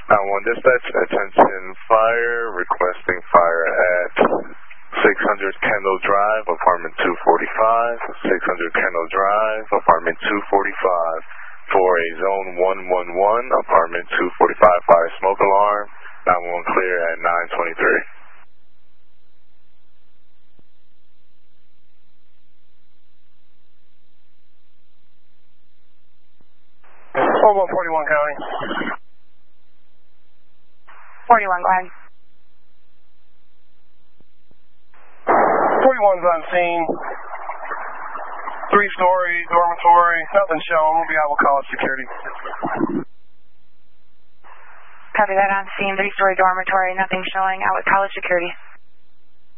911 dispatch, attention fire, requesting fire at 600 Kendall Drive, apartment 245, 600 Kendall Drive, apartment 245, for a zone 111, apartment 245 fire smoke alarm, 911 clear at 923. 41 County. 41, go ahead. 41's on scene. 3-story dormitory, nothing shown. We'll be out with college security. Copy that, on scene, 3-story dormitory, nothing showing, out with college security.